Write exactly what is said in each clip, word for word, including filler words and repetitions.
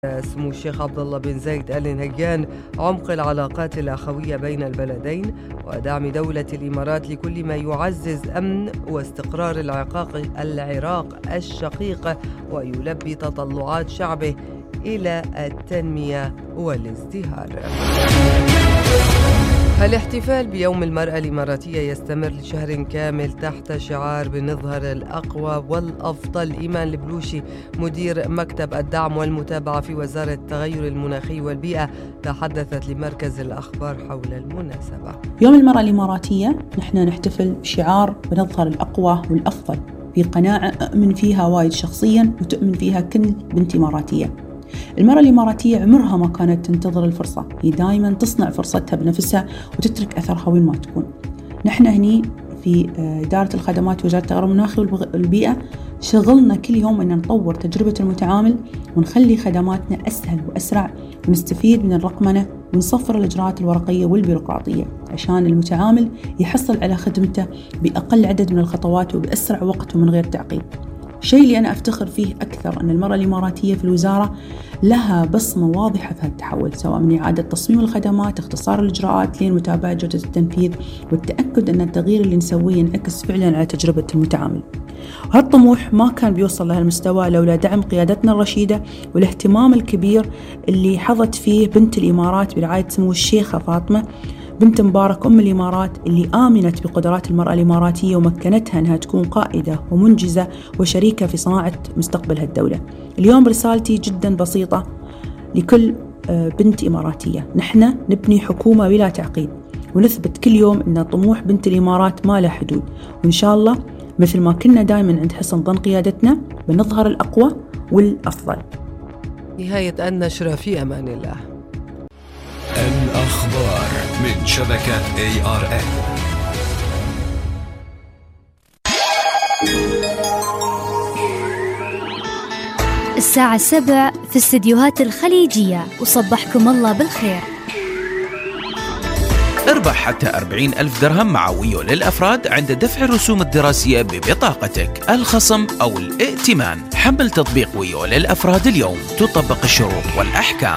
سمو الشيخ عبد الله بن زايد آل نهيان عمق العلاقات الأخوية بين البلدين ودعم دولة الإمارات لكل ما يعزز أمن واستقرار العراق الشقيق ويلبي تطلعات شعبه إلى التنمية والازدهار. الاحتفال بيوم المرأة الإماراتية يستمر لشهر كامل تحت شعار بنظهر الأقوى والأفضل. إيمان البلوشي مدير مكتب الدعم والمتابعة في وزارة التغير المناخي والبيئة تحدثت لمركز الأخبار حول المناسبة. يوم المرأة الإماراتية نحن نحتفل بشعار بنظهر الأقوى والأفضل، في قناعة أؤمن فيها وايد شخصيا وتؤمن فيها كل بنت إماراتية. المرأة الإماراتية عمرها ما كانت تنتظر الفرصة، هي دائما تصنع فرصتها بنفسها وتترك أثرها وين ما تكون. نحن هني في إدارة الخدمات وزارة التغير المناخي والبيئة شغلنا كل يوم أن نطور تجربة المتعامل ونخلي خدماتنا أسهل وأسرع ونستفيد من الرقمنة ونصفر الإجراءات الورقية والبيروقراطية عشان المتعامل يحصل على خدمته بأقل عدد من الخطوات وبأسرع وقت ومن غير تعقيد. الشيء اللي أنا أفتخر فيه أكثر أن المرأة الإماراتية في الوزارة لها بصمة واضحة في هالتحول، سواء من إعادة تصميم الخدمات، اختصار الإجراءات، لين متابعة جودة التنفيذ، والتأكد أن التغيير اللي نسويه ينعكس فعلا على تجربة المتعامل. وهالطموح ما كان بيوصل لهالمستوى لولا دعم قيادتنا الرشيدة والاهتمام الكبير اللي حظت فيه بنت الإمارات برعاية سمو الشيخة فاطمة بنت مبارك أم الإمارات، اللي آمنت بقدرات المرأة الإماراتية ومكنتها أنها تكون قائدة ومنجزة وشريكة في صناعة مستقبل هالدولة. اليوم رسالتي جدا بسيطة لكل بنت إماراتية: نحن نبني حكومة بلا تعقيد ونثبت كل يوم أن طموح بنت الإمارات ما له حدود، وإن شاء الله مثل ما كنا دائما عند حسن ظن قيادتنا بنظهر الأقوى والأفضل. نهاية النشرة، في أمان الله. الأخبار من شبكة إيه آر إن. الساعة السبع في استديوهات الخليجية، وصبحكم الله بالخير. اربح حتى أربعين ألف درهم مع ويو للأفراد عند دفع الرسوم الدراسية ببطاقتك، الخصم أو الائتمان. حمل تطبيق ويو للأفراد اليوم، تطبق الشروط والأحكام.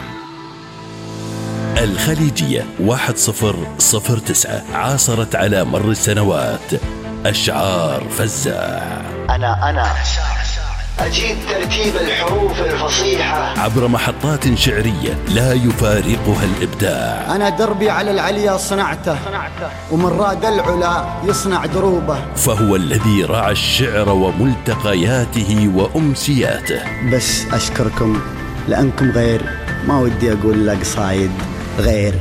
الخليجية واحد صفر صفر تسعة عاصرت على مر السنوات أشعار فزاع. أنا أنا أجيد ترتيب الحروف الفصيحة عبر محطات شعرية لا يفارقها الإبداع. أنا دربي على العليا صنعته ومن راد العلا يصنع دروبه. فهو الذي رعى الشعر وملتقياته وأمسياته. بس أشكركم لأنكم غير، ما ودي أقول لك صايد غير.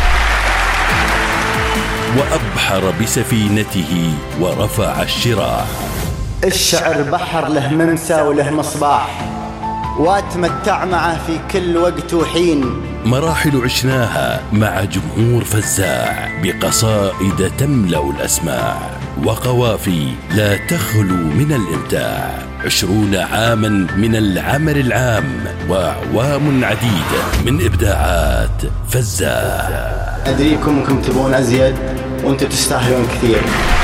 وأبحر بسفينته ورفع الشراع. الشعر بحر له ممسى وله مصباح، واتمتع معه في كل وقت وحين. مراحل عشناها مع جمهور فزاع بقصائد تملأ الأسماع وقوافي لا تخلو من الإمتاع. عشرون عاما من العمل العام وأعوام عديدة من إبداعات فزاع. أدريكم أنكم تبون أزيد وأنتم تستاهلون كثير.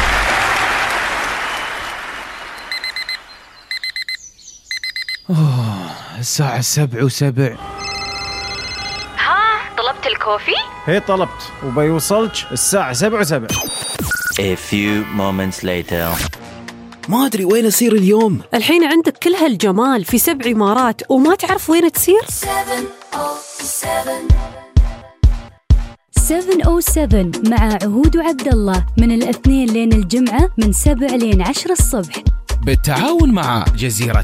أوه، الساعة سبع وسبع. ها، طلبت الكوفي؟ هي طلبت وبيوصلك الساعة سبع وسبع. A few moments later. ما أدري وين أسير اليوم. الحين عندك كل هالجمال في سبع إمارات وما تعرف وين تسير؟ سبعة أو سبعة مع عهود وعبد الله من الاثنين لين الجمعة من سبع لين عشر الصبح، بالتعاون مع جزيرة